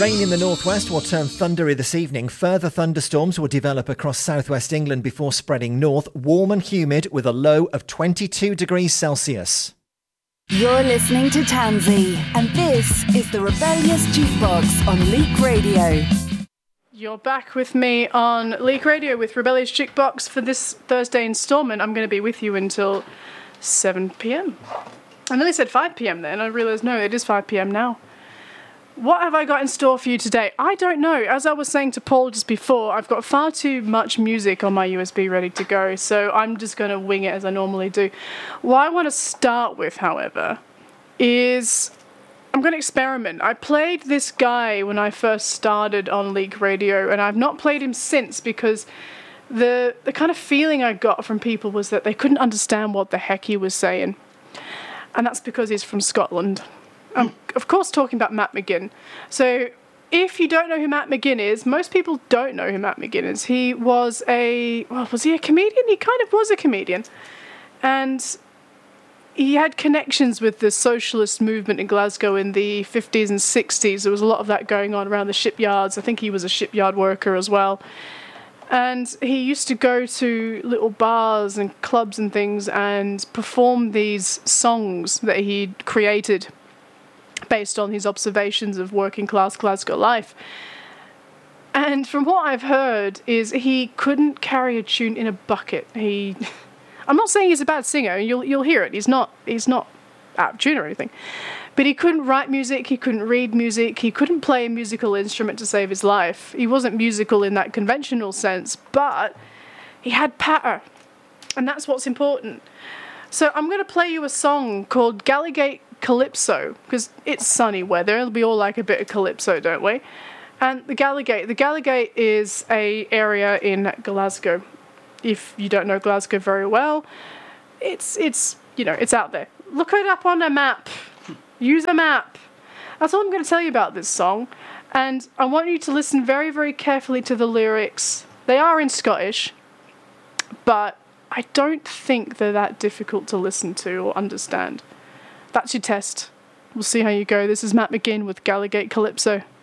Rain in the northwest will turn thundery this evening. Further thunderstorms will develop across southwest England before spreading north. Warm and humid with a low of 22 degrees Celsius. You're listening to Tansy, and this is the Rebellious Jukebox on Leak Radio. You're back with me on Leak Radio with Rebellious Jukebox for this Thursday instalment. I'm going to be with you until 7 p.m. I nearly said 5 p.m. then. I realised, no, it is 5 p.m. now. What have I got in store for you today? I don't know. As I was saying to Paul just before, I've got far too much music on my USB ready to go, so I'm just going to wing it as I normally do. What I want to start with, however, is I'm going to experiment. I played this guy when I first started on Leak Radio, and I've not played him since because the kind of feeling I got from people was that they couldn't understand what the heck he was saying. And that's because he's from Scotland. I'm, of course, talking about Matt McGinn. So if you don't know who Matt McGinn is, most people don't know who Matt McGinn is. He was was he a comedian? He kind of was a comedian. And he had connections with the socialist movement in Glasgow in the 50s and 60s. There was a lot of that going on around the shipyards. I think he was a shipyard worker as well. And he used to go to little bars and clubs and things and perform these songs that he'd created based on his observations of working class Glasgow life. And from what I've heard is he couldn't carry a tune in a bucket. I'm not saying he's a bad singer, you'll hear it. He's not out of tune or anything. But he couldn't write music, he couldn't read music, he couldn't play a musical instrument to save his life. He wasn't musical in that conventional sense, but he had patter. And that's what's important. So I'm going to play you a song called Gallowgate Calypso, because it's sunny weather. We all like a bit of calypso, don't we? And the Gallowgate is a area in Glasgow. If you don't know Glasgow very well, it's out there. Look it up on a map. Use a map. That's all I'm going to tell you about this song. And I want you to listen very, very carefully to the lyrics. They are in Scottish, but I don't think they're that difficult to listen to or understand. That's your test. We'll see how you go. This is Matt McGinn with Gallowgate Calypso.